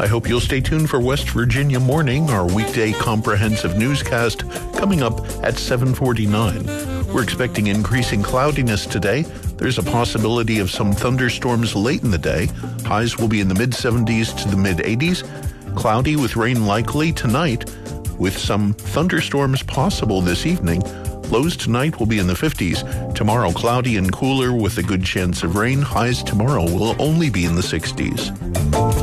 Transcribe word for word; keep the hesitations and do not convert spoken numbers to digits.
I hope you'll stay tuned for West Virginia Morning, our weekday comprehensive newscast, coming up at seven forty-nine. We're expecting increasing cloudiness today. There's a possibility of some thunderstorms late in the day. Highs will be in the mid seventies to the mid eighties. Cloudy with rain likely tonight, with some thunderstorms possible this evening. Lows tonight will be in the fifties. Tomorrow, cloudy and cooler with a good chance of rain. Highs tomorrow will only be in the sixties.